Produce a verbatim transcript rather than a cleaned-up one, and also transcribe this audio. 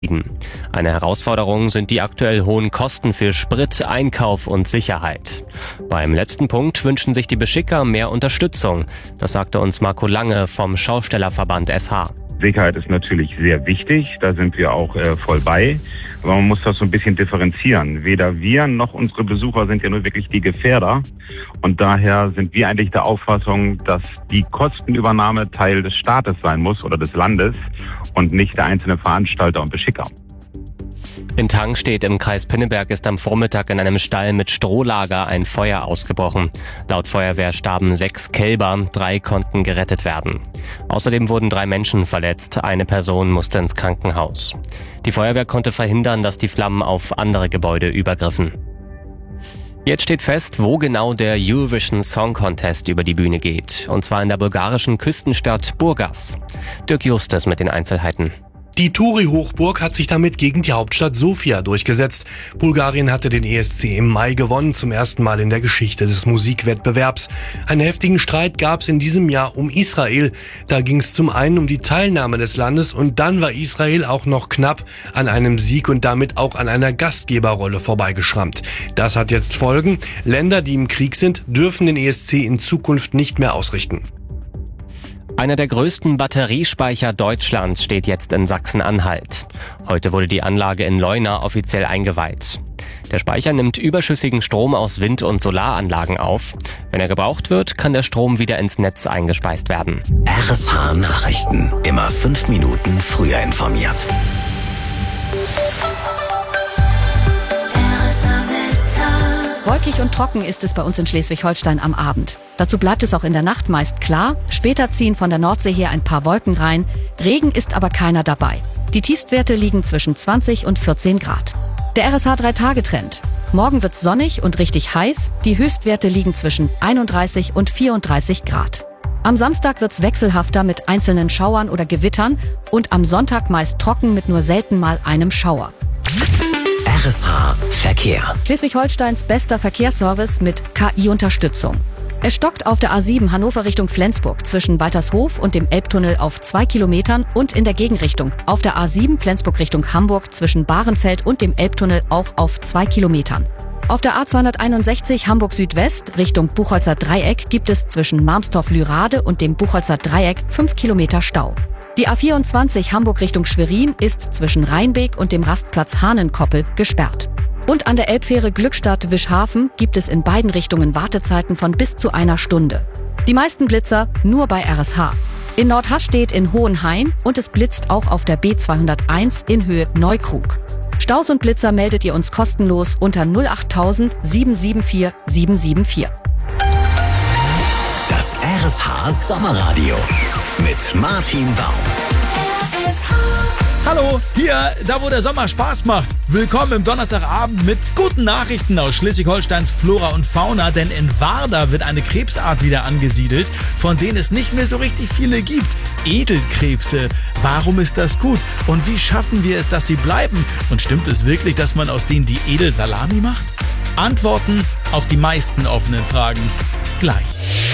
Eine Herausforderung sind die aktuell hohen Kosten für Sprit, Einkauf und Sicherheit. Beim letzten Punkt wünschen sich die Beschicker mehr Unterstützung. Das sagte uns Marco Lange vom Schaustellerverband S H. Sicherheit ist natürlich sehr wichtig, da sind wir auch äh, voll bei. Aber man muss das so ein bisschen differenzieren. Weder wir noch unsere Besucher sind ja nur wirklich die Gefährder. Und daher sind wir eigentlich der Auffassung, dass die Kostenübernahme Teil des Staates sein muss oder des Landes und nicht der einzelne Veranstalter und Beschicker. In Tangstedt im Kreis Pinneberg ist am Vormittag in einem Stall mit Strohlager ein Feuer ausgebrochen. Laut Feuerwehr starben sechs Kälber, drei konnten gerettet werden. Außerdem wurden drei Menschen verletzt, eine Person musste ins Krankenhaus. Die Feuerwehr konnte verhindern, dass die Flammen auf andere Gebäude übergriffen. Jetzt steht fest, wo genau der Eurovision Song Contest über die Bühne geht. Und zwar in der bulgarischen Küstenstadt Burgas. Dirk Justus mit den Einzelheiten. Die Touri-Hochburg hat sich damit gegen die Hauptstadt Sofia durchgesetzt. Bulgarien hatte den E S C im Mai gewonnen, zum ersten Mal in der Geschichte des Musikwettbewerbs. Einen heftigen Streit gab es in diesem Jahr um Israel. Da ging es zum einen um die Teilnahme des Landes und dann war Israel auch noch knapp an einem Sieg und damit auch an einer Gastgeberrolle vorbeigeschrammt. Das hat jetzt Folgen. Länder, die im Krieg sind, dürfen den E S C in Zukunft nicht mehr ausrichten. Einer der größten Batteriespeicher Deutschlands steht jetzt in Sachsen-Anhalt. Heute wurde die Anlage in Leuna offiziell eingeweiht. Der Speicher nimmt überschüssigen Strom aus Wind- und Solaranlagen auf. Wenn er gebraucht wird, kann der Strom wieder ins Netz eingespeist werden. R S H Nachrichten. Immer fünf Minuten früher informiert. Wolkig und trocken ist es bei uns in Schleswig-Holstein am Abend. Dazu bleibt es auch in der Nacht meist klar. Später ziehen von der Nordsee her ein paar Wolken rein. Regen ist aber keiner dabei. Die Tiefstwerte liegen zwischen zwanzig und vierzehn Grad. Der R S H drei Tage Trend. Morgen wird's sonnig und richtig heiß. Die Höchstwerte liegen zwischen einunddreißig und vierunddreißig Grad. Am Samstag wird's wechselhafter mit einzelnen Schauern oder Gewittern und am Sonntag meist trocken mit nur selten mal einem Schauer. R S H Verkehr. Schleswig-Holsteins bester Verkehrsservice mit K I-Unterstützung. Es stockt auf der A sieben Hannover Richtung Flensburg zwischen Waltershof und dem Elbtunnel auf zwei Kilometern und in der Gegenrichtung auf der A sieben Flensburg Richtung Hamburg zwischen Bahrenfeld und dem Elbtunnel auch auf zwei Kilometern. Auf der A zweihunderteinundsechzig Hamburg Südwest Richtung Buchholzer Dreieck gibt es zwischen Marmstorf-Lürade und dem Buchholzer Dreieck fünf Kilometer Stau. Die A vierundzwanzig Hamburg Richtung Schwerin ist zwischen Rheinbeek und dem Rastplatz Hahnenkoppel gesperrt. Und an der Elbfähre Glückstadt-Wischhafen gibt es in beiden Richtungen Wartezeiten von bis zu einer Stunde. Die meisten Blitzer nur bei R S H. In Nordhastedt in Hohenhain und es blitzt auch auf der B zweihunderteins in Höhe Neukrug. Staus und Blitzer meldet ihr uns kostenlos unter null acht tausend sieben sieben vier sieben sieben vier. Das R S H Sommerradio mit Martin Baum. Hallo, hier, da wo der Sommer Spaß macht. Willkommen im Donnerstagabend mit guten Nachrichten aus Schleswig-Holsteins Flora und Fauna, denn in Warda wird eine Krebsart wieder angesiedelt, von denen es nicht mehr so richtig viele gibt. Edelkrebse. Warum ist das gut? Und wie schaffen wir es, dass sie bleiben? Und stimmt es wirklich, dass man aus denen die Edelsalami macht? Antworten auf die meisten offenen Fragen gleich.